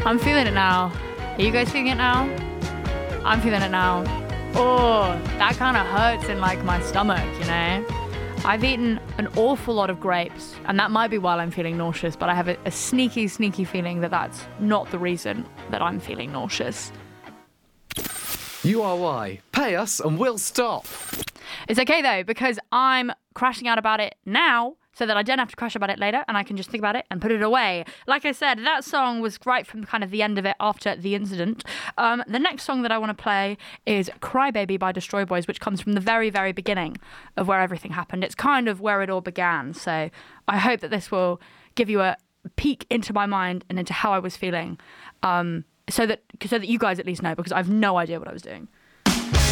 I'm feeling it now. Are you guys feeling it now? I'm feeling it now. Oh, that kind of hurts in like my stomach, you know? I've eaten an awful lot of grapes, and that might be why I'm feeling nauseous, but I have a sneaky feeling that that's not the reason that I'm feeling nauseous. URY, pay us and we'll stop. It's okay though, because I'm crashing out about it now, so that I don't have to crash about it later, and I can just think about it and put it away. Like I said, that song was right from kind of the end of it after the incident. The next song that I want to play is Crybaby by Destroy Boys, which comes from the very, very beginning of where everything happened. It's kind of where it all began. So I hope that this will give you a peek into my mind and into how I was feeling, so that you guys at least know, because I have no idea what I was doing.